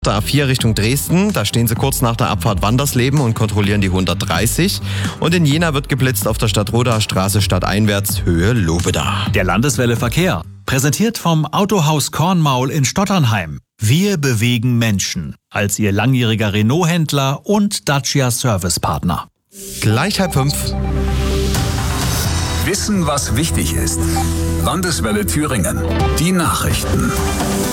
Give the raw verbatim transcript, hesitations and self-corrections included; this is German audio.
der A vier Richtung Dresden. Da stehen sie kurz nach der Abfahrt Wandersleben und kontrollieren die hundertdreißig. Und in Jena wird geblitzt auf der Stadtroder Straße stadteinwärts Höhe Lobeda. Der Landeswelle Verkehr. Präsentiert vom Autohaus Kornmaul in Stotternheim. Wir bewegen Menschen. Als Ihr langjähriger Renault-Händler und Dacia-Servicepartner. Gleich halb fünf. Wissen, was wichtig ist. Landeswelle Thüringen. Die Nachrichten.